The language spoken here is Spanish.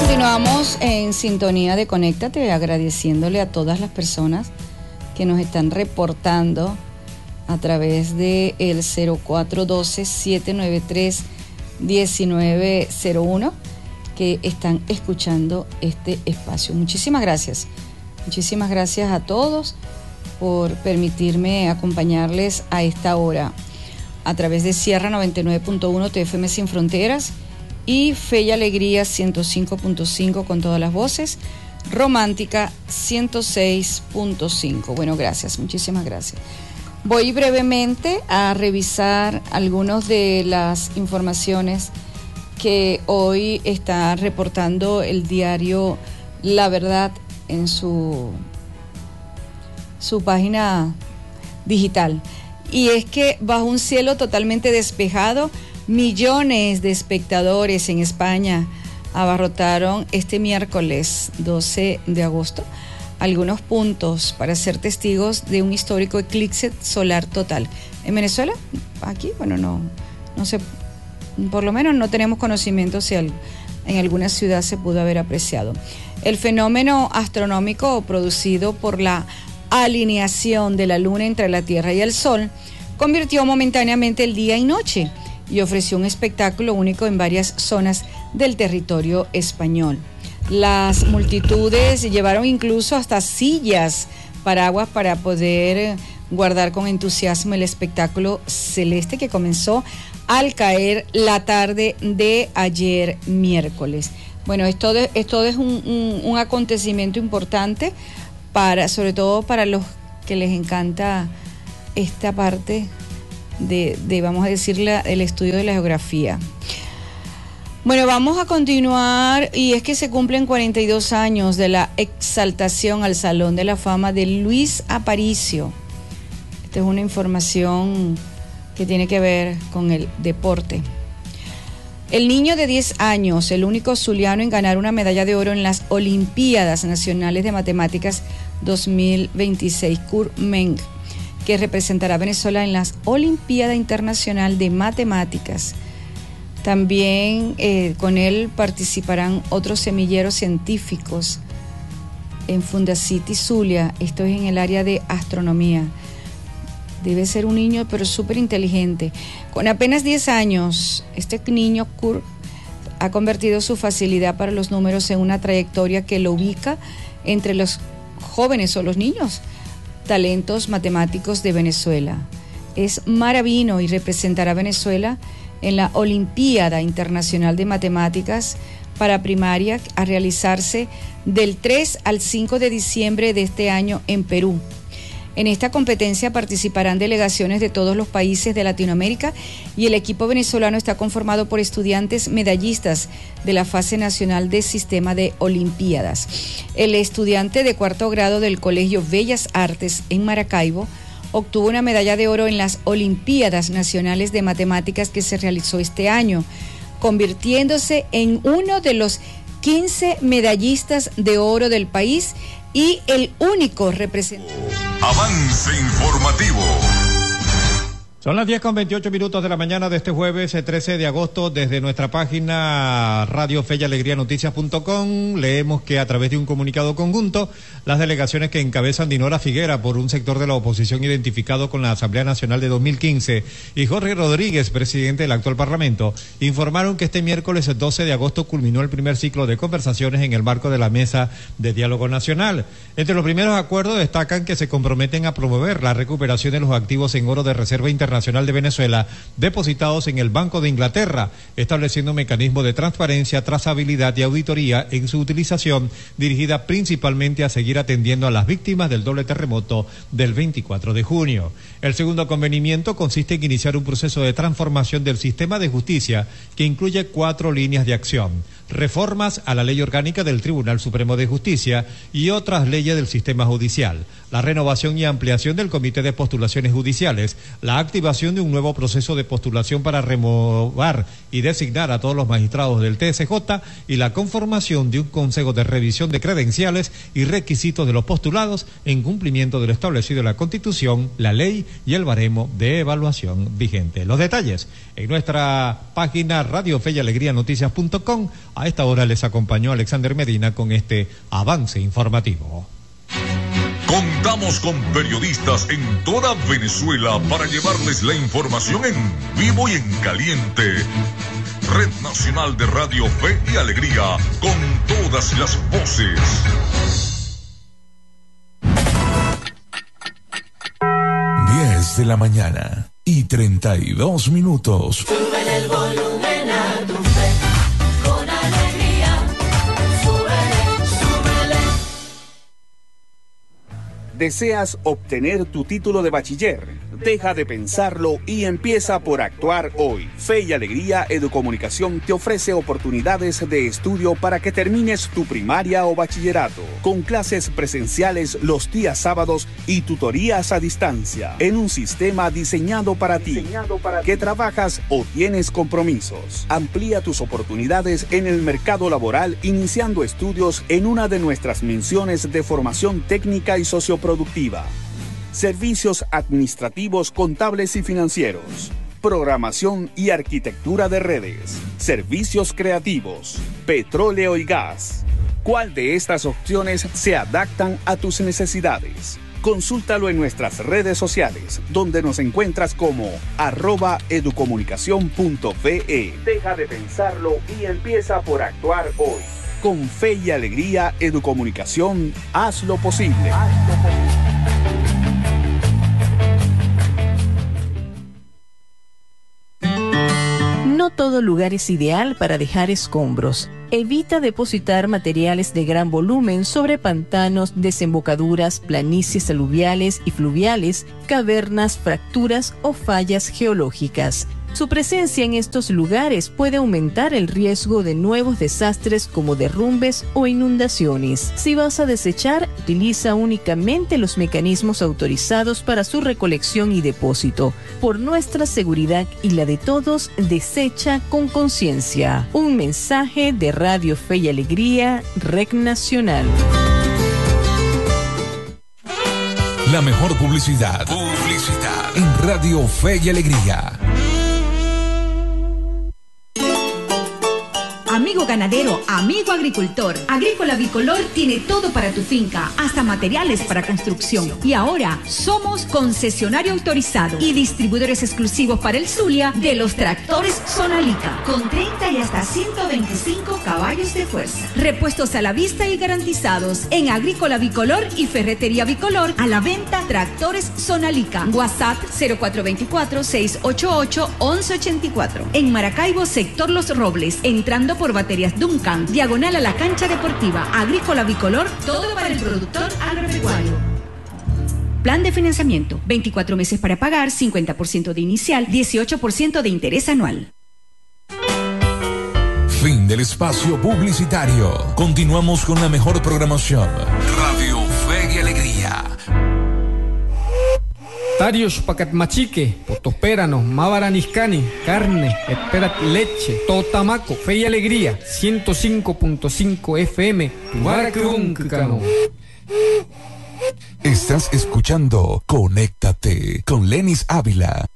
Continuamos en sintonía de Conéctate, agradeciéndole a todas las personas que nos están reportando a través de el 0412-793-1901 que están escuchando este espacio. Muchísimas gracias a todos por permitirme acompañarles a esta hora a través de Sierra 99.1 TFM Sin Fronteras y Fe y Alegría 105.5 con todas las voces, Romántica 106.5. Bueno, gracias, muchísimas gracias. Voy brevemente a revisar algunas de las informaciones que hoy está reportando el diario La Verdad en su página digital. Y es que bajo un cielo totalmente despejado, millones de espectadores en España abarrotaron este miércoles 12 de agosto algunos puntos para ser testigos de un histórico eclipse solar total. En Venezuela, aquí, bueno, no sé, por lo menos no tenemos conocimiento si en alguna ciudad se pudo haber apreciado. El fenómeno astronómico producido por la alineación de la luna entre la Tierra y el Sol convirtió momentáneamente el día en noche y ofreció un espectáculo único en varias zonas del territorio español. Las multitudes llevaron incluso hasta sillas, paraguas para poder guardar con entusiasmo el espectáculo celeste que comenzó al caer la tarde de ayer miércoles. Bueno, esto es un acontecimiento importante sobre todo para los que les encanta esta parte de vamos a decirle, el estudio de la geografía. Bueno, vamos a continuar, y es que se cumplen 42 años de la exaltación al Salón de la Fama de Luis Aparicio. Esta es una información que tiene que ver con el deporte. El niño de 10 años, el único zuliano en ganar una medalla de oro en las Olimpiadas Nacionales de Matemáticas 2026, Kurt Meng, que representará a Venezuela en las Olimpiadas Internacional de Matemáticas. También con él participarán otros semilleros científicos en Fundacity Zulia. Esto es en el área de astronomía. Debe ser un niño, pero súper inteligente. Con apenas 10 años, este niño Kurt ha convertido su facilidad para los números en una trayectoria que lo ubica entre los jóvenes o los niños talentos matemáticos de Venezuela. Es maravino y representará a Venezuela en la Olimpiada Internacional de Matemáticas para primaria a realizarse del 3 al 5 de diciembre de este año en Perú. En esta competencia participarán delegaciones de todos los países de Latinoamérica y el equipo venezolano está conformado por estudiantes medallistas de la fase nacional del sistema de Olimpiadas. El estudiante de cuarto grado del Colegio Bellas Artes en Maracaibo obtuvo una medalla de oro en las Olimpiadas Nacionales de Matemáticas que se realizó este año, convirtiéndose en uno de los 15 medallistas de oro del país y el único representante. Avance informativo. Son las 10:28 de la mañana de este jueves 13 de agosto. Desde nuestra página Radio Fe y Alegría Noticias.com leemos que a través de un comunicado conjunto, las delegaciones que encabezan Dinora Figuera por un sector de la oposición identificado con la Asamblea Nacional de 2015 y Jorge Rodríguez, presidente del actual Parlamento, informaron que este miércoles 12 de agosto culminó el primer ciclo de conversaciones en el marco de la Mesa de Diálogo Nacional. Entre los primeros acuerdos destacan que se comprometen a promover la recuperación de los activos en oro de Reserva Internacional de Venezuela depositados en el Banco de Inglaterra, estableciendo un mecanismo de transparencia, trazabilidad y auditoría en su utilización, dirigida principalmente a seguir atendiendo a las víctimas del doble terremoto del 24 de junio. El segundo convenimiento consiste en iniciar un proceso de transformación del sistema de justicia que incluye 4 líneas de acción: reformas a la Ley Orgánica del Tribunal Supremo de Justicia y otras leyes del sistema judicial, la renovación y ampliación del Comité de Postulaciones Judiciales, la activación de un nuevo proceso de postulación para remover y designar a todos los magistrados del TSJ y la conformación de un consejo de revisión de credenciales y requisitos de los postulados en cumplimiento de lo establecido en la Constitución, la ley y el baremo de evaluación vigente. Los detalles en nuestra página radiofeyalegrianoticias.com. A esta hora les acompañó Alexander Medina con este avance informativo. Contamos con periodistas en toda Venezuela para llevarles la información en vivo y en caliente. Red Nacional de Radio Fe y Alegría, con todas las voces. De la mañana y 32 minutos. Súbele el volumen a tu fe, con alegría. Súbele, súbele. ¿Deseas obtener tu título de bachiller? Deja de pensarlo y empieza por actuar hoy. Fe y Alegría Educomunicación te ofrece oportunidades de estudio para que termines tu primaria o bachillerato, con clases presenciales los días sábados y tutorías a distancia, en un sistema diseñado para ti, que trabajas o tienes compromisos. Amplía tus oportunidades en el mercado laboral iniciando estudios en una de nuestras menciones de formación técnica y socioproductiva. Servicios administrativos, contables y financieros, programación y arquitectura de redes, servicios creativos, petróleo y gas. ¿Cuál de estas opciones se adaptan a tus necesidades? Consúltalo en nuestras redes sociales, donde nos encuentras como @educomunicacion.fe. Deja de pensarlo y empieza por actuar hoy. Con Fe y Alegría Educomunicación, haz lo posible. No todo lugar es ideal para dejar escombros. Evita depositar materiales de gran volumen sobre pantanos, desembocaduras, planicies aluviales y fluviales, cavernas, fracturas o fallas geológicas. Su presencia en estos lugares puede aumentar el riesgo de nuevos desastres como derrumbes o inundaciones. Si vas a desechar, utiliza únicamente los mecanismos autorizados para su recolección y depósito. Por nuestra seguridad y la de todos, desecha con conciencia. Un mensaje de Radio Fe y Alegría, Red Nacional. La mejor publicidad en Radio Fe y Alegría. Amigo ganadero, amigo agricultor, Agrícola Bicolor tiene todo para tu finca, hasta materiales para construcción. Y ahora somos concesionario autorizado y distribuidores exclusivos para el Zulia de los tractores Sonalica, con 30 y hasta 125 caballos de fuerza. Repuestos a la vista y garantizados en Agrícola Bicolor y Ferretería Bicolor, a la venta tractores Sonalica. WhatsApp 0424-688-1184. En Maracaibo, sector Los Robles, entrando por Baterías Duncan, diagonal a la cancha deportiva. Agrícola Bicolor, todo para el productor agropecuario. Plan de financiamiento, 24 meses para pagar, 50% de inicial, 18% de interés anual. Fin del espacio publicitario. Continuamos con la mejor programación. Radio Fe y Alegría. Tarios pacat machique, potopérano, mavaraniscani, carne, esperat leche, totamaco, Fe y Alegría, 105.5 FM, Tubaracruncano. Estás escuchando Conéctate con Lenis Ávila.